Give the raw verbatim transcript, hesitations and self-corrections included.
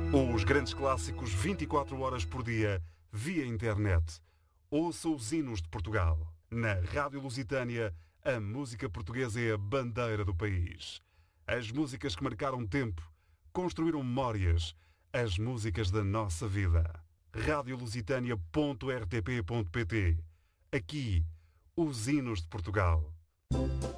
Os grandes clássicos vinte e quatro horas por dia, via internet. Ouça os hinos de Portugal. Na Rádio Lusitânia, a música portuguesa é a bandeira do país. As músicas que marcaram tempo, construíram memórias, as músicas da nossa vida. rádio lusitânia ponto r t p ponto p t. Aqui, os hinos de Portugal.